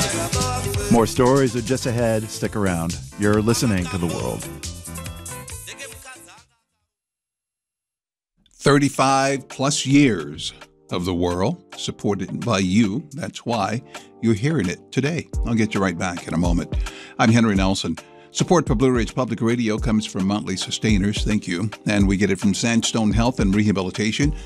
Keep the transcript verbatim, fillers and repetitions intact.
More stories are just ahead. Stick around. You're listening to The World. thirty-five plus years of The World, supported by you. That's why you're hearing it today. I'll get you right back in a moment. I'm Henry Nelson. Support for Blue Ridge Public Radio comes from Monthly Sustainers. Thank you. And we get it from Sandstone Health and Rehabilitation.